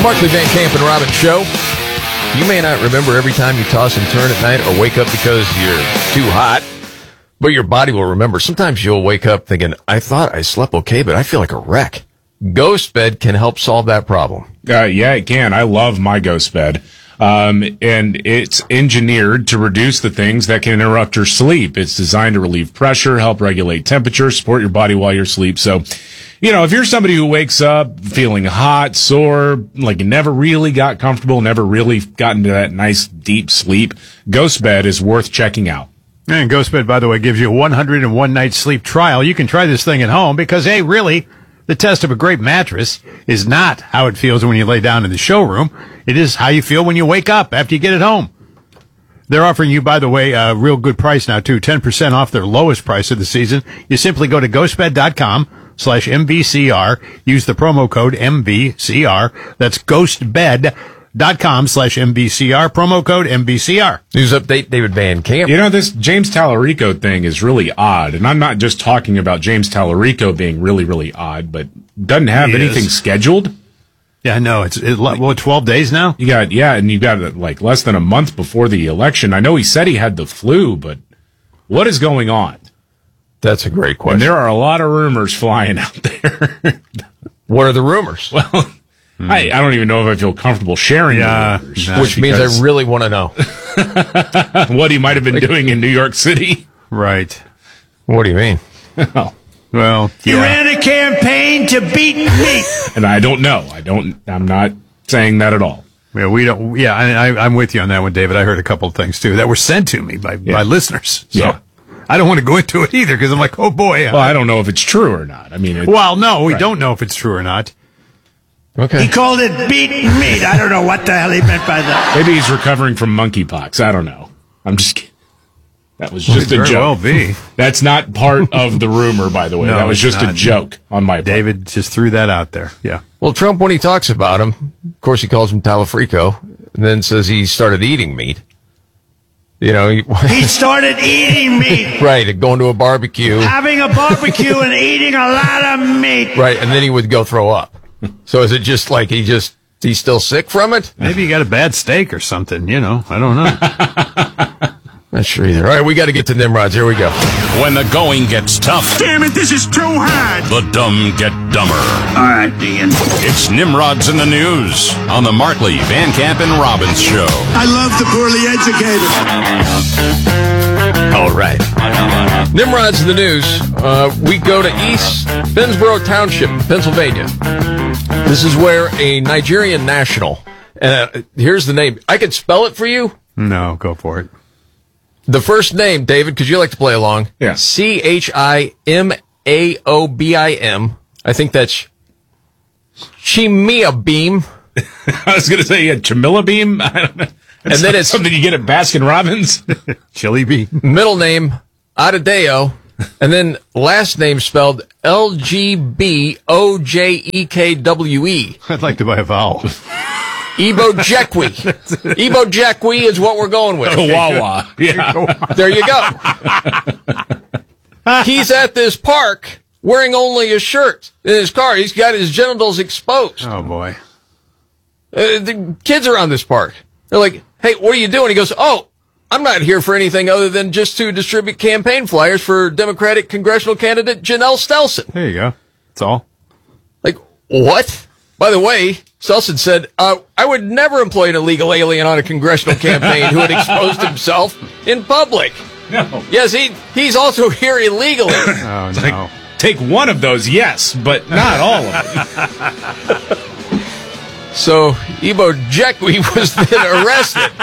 Markley, Van Camp, and Robbins Show. You may not remember every time you toss and turn at night or wake up because you're too hot, but your body will remember. Sometimes you'll wake up thinking, I thought I slept okay, but I feel like a wreck. Ghost Bed can help solve that problem. Yeah, it can. I love my Ghost Bed. And it's engineered to reduce the things that can interrupt your sleep. It's designed to relieve pressure, help regulate temperature, support your body while you're asleep. So, if you're somebody who wakes up feeling hot, sore, like you never really got comfortable, never really got into that nice deep sleep, Ghost Bed is worth checking out. And Ghost Bed, by the way, gives you a 101 night sleep trial. You can try this thing at home because, hey, really, the test of a great mattress is not how it feels when you lay down in the showroom. It is how you feel when you wake up after you get it home. They're offering you, by the way, a real good price now, too, 10% off their lowest price of the season. You simply go to ghostbed.com/MVCR. Use the promo code MVCR. That's ghostbed.com/MVCR. Promo code MVCR. News update, David Van Camp. This James Tallarico thing is really odd. And I'm not just talking about James Tallarico being really, really odd, but doesn't have anything scheduled. Yeah, no, it's 12 days now? You got like less than a month before the election. I know he said he had the flu, but what is going on? That's a great question. And there are a lot of rumors flying out there. What are the rumors? Well, I don't even know if I feel comfortable sharing the rumors. Which means I really want to know. What he might have been doing in New York City. Right. What do you mean? Well, you ran a campaign to beat me. And I don't know. I'm not saying that at all. Yeah, we don't. Yeah, I'm with you on that one, David. I heard a couple of things too that were sent to me by listeners. So yeah. I don't want to go into it either because I'm like, oh boy. Well, I don't know if it's true or not. I mean, no, we don't know if it's true or not. Okay. He called it beaten meat. I don't know what the hell he meant by that. Maybe he's recovering from monkeypox. I don't know. I'm just kidding. That was just a joke. Well be. That's not part of the rumor, by the way. No, that was just a joke on my part. David just threw that out there. Yeah. Well, Trump, when he talks about him, of course, he calls him Tallafrico, and then says he started eating meat. He started eating meat. Right, going to a barbecue. Having a barbecue and eating a lot of meat. Right, and then he would go throw up. So is it just like he's still sick from it? Maybe he got a bad steak or something, I don't know. Not sure either. All right, we got to get to Nimrods. Here we go. When the going gets tough, Damn it, this is too hard. the dumb get dumber. All right, Dean. It's Nimrods in the News on the Markley, Van Camp, and Robbins Show. I love the poorly educated. All right. Nimrods in the News. We go to East Finsboro Township, Pennsylvania. This is where a Nigerian national, and here's the name. I could spell it for you. No, go for it. The first name, David, because you like to play along. Yeah. Chimaobim. I think that's Chimiabim. I was going to say Chamilla Beam. I don't know. And then it's something you get at Baskin Robbins. Chili bean. Middle name, Adedeo. And then last name spelled Lgbojekwe. I'd like to buy a vowel. Ebojekwe. Ebojekwe is what we're going with. Wawa. Yeah. There you go. He's at this park wearing only a shirt in his car. He's got his genitals exposed. Oh, boy. The kids are on this park. They're like, hey, what are you doing? He goes, oh, I'm not here for anything other than just to distribute campaign flyers for Democratic congressional candidate Janelle Stelson. There you go. That's all. Like, what? By the way, Stelson said, I would never employ an illegal alien on a congressional campaign who had exposed himself in public. No. Yes, he's also here illegally. Oh, no. Like, take one of those, yes, but not all of them. So, Ebojekwe was then arrested.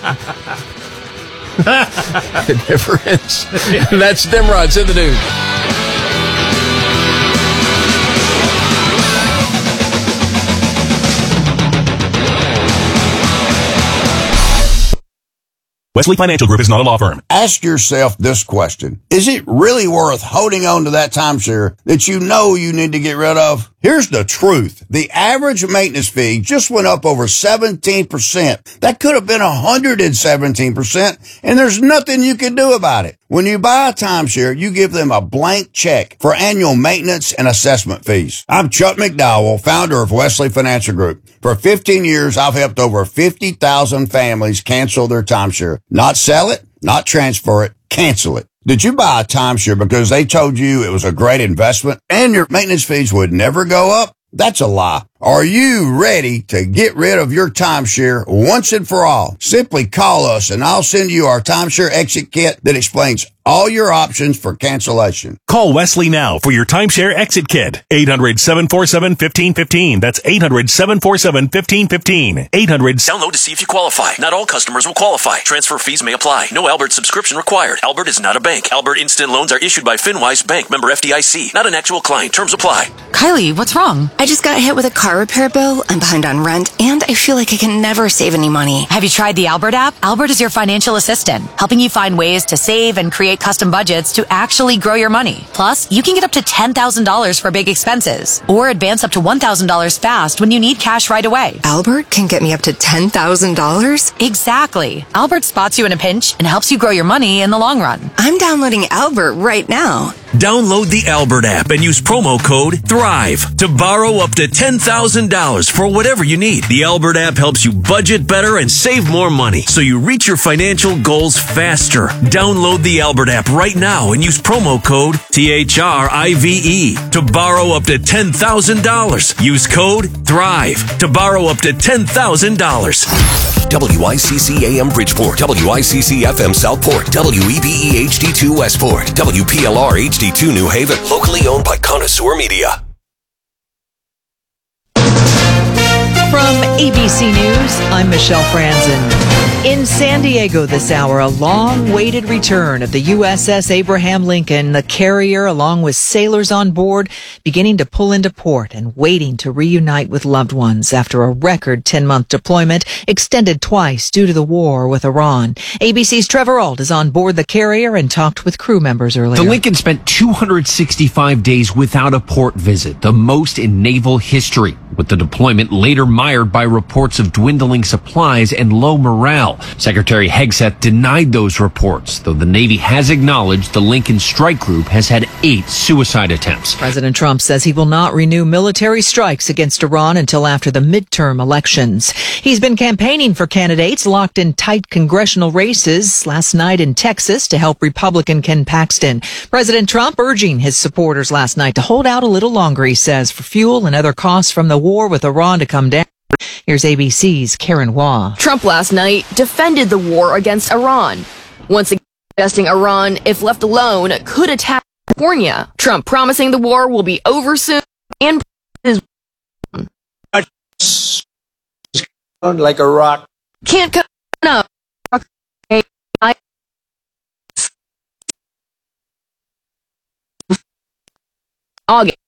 It never ends. That's Nimrods in the News. Wesley Financial Group is not a law firm. Ask yourself this question. Is it really worth holding on to that timeshare that you know you need to get rid of? Here's the truth. The average maintenance fee just went up over 17%. That could have been 117%, and there's nothing you can do about it. When you buy a timeshare, you give them a blank check for annual maintenance and assessment fees. I'm Chuck McDowell, founder of Wesley Financial Group. For 15 years, I've helped over 50,000 families cancel their timeshare. Not sell it, not transfer it, cancel it. Did you buy a timeshare because they told you it was a great investment and your maintenance fees would never go up? That's a lie. Are you ready to get rid of your timeshare once and for all? Simply call us and I'll send you our timeshare exit kit that explains all your options for cancellation. Call Wesley now for your timeshare exit kit. 800-747-1515. That's 800-747-1515. 800. Download to see if you qualify. Not all customers will qualify. Transfer fees may apply. No Albert subscription required. Albert is not a bank. Albert Instant Loans are issued by FinWise Bank, member FDIC. Not an actual client. Terms apply. Kylie, what's wrong? I just got hit with a car repair bill. I'm behind on rent, and I feel like I can never save any money. Have you tried the Albert app? Albert is your financial assistant, helping you find ways to save and create custom budgets to actually grow your money. Plus, you can get up to $10,000 for big expenses, or advance up to $1,000 fast when you need cash right away. Albert can get me up to $10,000? Exactly. Albert spots you in a pinch and helps you grow your money in the long run. I'm downloading Albert right now. Download the Albert app and use promo code THRIVE to borrow up to $10,000 for whatever you need. The Albert app helps you budget better and save more money so you reach your financial goals faster. Download the Albert app right now and use promo code THRIVE to borrow up to $10,000. Use code THRIVE to borrow up to $10,000. WICC AM Bridgeport, WICC FM Southport, WEBE HD2 Westport, WPLR HD2 New Haven, locally owned by Connoisseur Media. From ABC News, I'm Michelle Franzen. In San Diego this hour, a long-awaited return of the USS Abraham Lincoln, the carrier, along with sailors on board, beginning to pull into port and waiting to reunite with loved ones after a record 10-month deployment extended twice due to the war with Iran. ABC's Trevor Ault is on board the carrier and talked with crew members earlier. The Lincoln spent 265 days without a port visit, the most in naval history, with the deployment later mired by reports of dwindling supplies and low morale. Secretary Hegseth denied those reports, though the Navy has acknowledged the Lincoln Strike Group has had 8 suicide attempts. President Trump says he will not renew military strikes against Iran until after the midterm elections. He's been campaigning for candidates locked in tight congressional races last night in Texas to help Republican Ken Paxton. President Trump urging his supporters last night to hold out a little longer, he says, for fuel and other costs from the war with Iran to come down. Here's ABC's Karen Waugh. Trump last night defended the war against Iran, once again suggesting Iran, if left alone, could attack California. Trump promising the war will be over soon and is like a rock. Can't cut enough. August.